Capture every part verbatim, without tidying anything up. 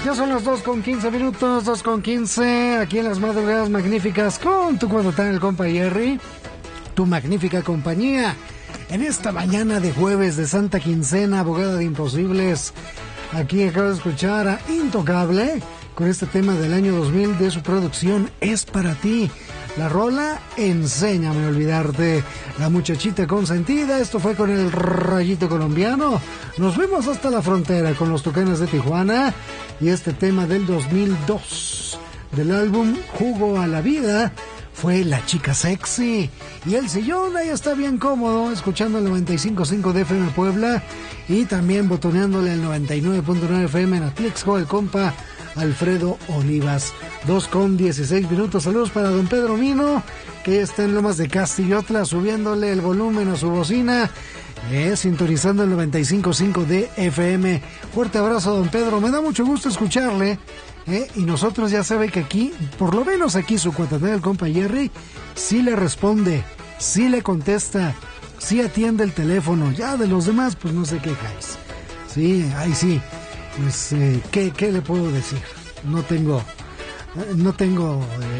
Ya son las dos con quince minutos, dos con quince, aquí en las madrugadas magníficas con tu cuadrotán, el compa Jerry, tu magnífica compañía. En esta mañana de jueves de Santa Quincena, abogada de imposibles, aquí acabo de escuchar a Intocable con este tema del año dos mil de su producción Es Para Ti. La rola Enséñame a Olvidarte, La Muchachita Consentida. Esto fue con el Rayito Colombiano. Nos vemos hasta la frontera con los Tucanes de Tijuana. Y este tema del dos mil dos del álbum Jugo a la Vida fue La Chica Sexy. Y el sillón ahí está bien cómodo, escuchando el noventa y cinco punto cinco de F M Puebla y también botoneándole el noventa y nueve punto nueve F M en Atlixco, el compa Alfredo Olivas. Dos con dieciséis minutos. Saludos para don Pedro Mino, que está en Lomas de Castillotla, subiéndole el volumen a su bocina, eh, sintonizando el noventa y cinco punto cinco de F M. Fuerte abrazo, don Pedro. Me da mucho gusto escucharle. Eh, y nosotros ya sabe que aquí, por lo menos aquí su cuatatán del compa Jerry, sí le responde, sí le contesta, sí atiende el teléfono. Ya de los demás, pues no se quejáis. Sí, ahí sí. Pues, eh, ¿qué, ¿qué le puedo decir? No tengo, eh, no tengo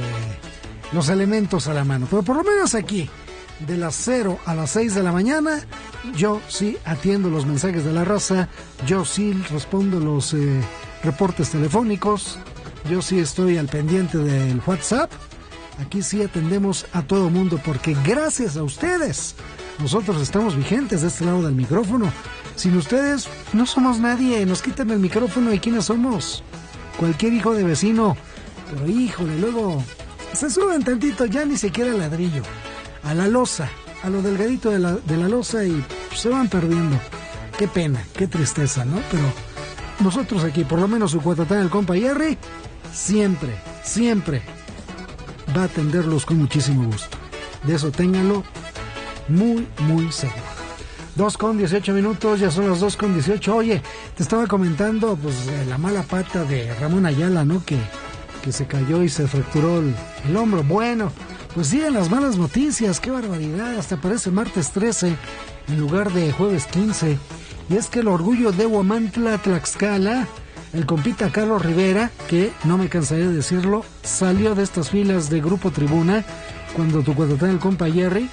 eh, los elementos a la mano. Pero por lo menos aquí, de las cero a las seis de la mañana, yo sí atiendo los mensajes de la raza, yo sí respondo los eh, reportes telefónicos, yo sí estoy al pendiente del WhatsApp. Aquí sí atendemos a todo mundo, porque gracias a ustedes nosotros estamos vigentes de este lado del micrófono. Sin ustedes no somos nadie, nos quitan el micrófono y ¿quiénes somos? Cualquier hijo de vecino. Pero híjole, luego se suben tantito, ya ni siquiera al ladrillo, a la losa, a lo delgadito de la, de la losa, y se van perdiendo. Qué pena, qué tristeza, ¿no? Pero nosotros aquí, por lo menos su cuatatán, el compa Jerry, siempre, siempre va a atenderlos con muchísimo gusto. De eso ténganlo muy, muy seguro. Dos con dieciocho minutos, ya son las dos con dieciocho. Oye, te estaba comentando, pues, la mala pata de Ramón Ayala, ¿no? Que, que se cayó y se fracturó el, el hombro. Bueno, pues siguen las malas noticias, qué barbaridad. Hasta parece martes trece en lugar de jueves quince. Y es que el orgullo de Huamantla, Tlaxcala, el compita Carlos Rivera, que no me cansaré de decirlo, salió de estas filas de Grupo Tribuna cuando tu cuatatán, el compa Jerry,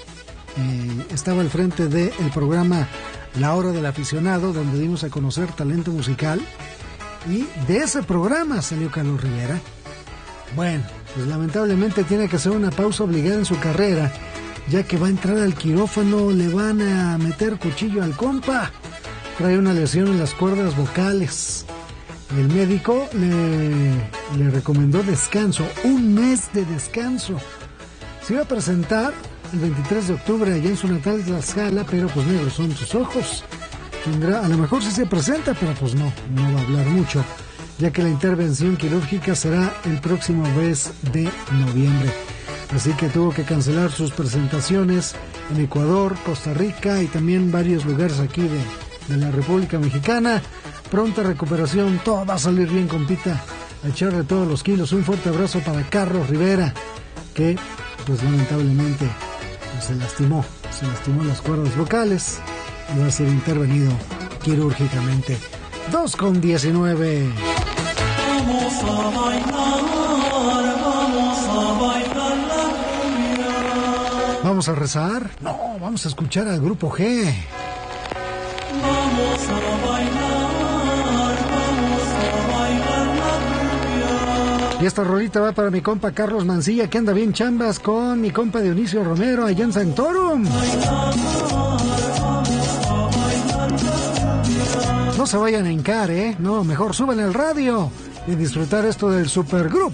Eh, estaba al frente del programa La Hora del Aficionado, donde dimos a conocer talento musical, y de ese programa salió Carlos Rivera. Bueno, pues lamentablemente tiene que hacer una pausa obligada en su carrera, ya que va a entrar al quirófano, le van a meter cuchillo al compa, trae una lesión en las cuerdas vocales. El médico le, le recomendó descanso, un mes de descanso. Se iba a presentar el veintitrés de octubre allá en su natal Tlaxcala, pero pues negros son sus ojos. Tendrá, a lo mejor sí se presenta, pero pues no, no va a hablar mucho, ya que la intervención quirúrgica será el próximo mes de noviembre. Así que tuvo que cancelar sus presentaciones en Ecuador, Costa Rica y también varios lugares aquí de, de la República Mexicana. Pronta recuperación, todo va a salir bien, compita, a echarle todos los kilos. Un fuerte abrazo para Carlos Rivera, que pues lamentablemente se lastimó, se lastimó las cuerdas vocales y va a ser intervenido quirúrgicamente. Dos con diecinueve. Vamos a bailar, vamos a bailar la cumbia. ¿Vamos a rezar? No, vamos a escuchar al Grupo G. Vamos a bailar, vamos a bailar la cumbia. Y esta rolita va para mi compa Carlos Mancilla, que anda bien chambas con mi compa Dionisio Romero allá en Santorum. No se vayan a hincar, ¿eh? No, mejor suban el radio y disfrutar esto del supergrupo.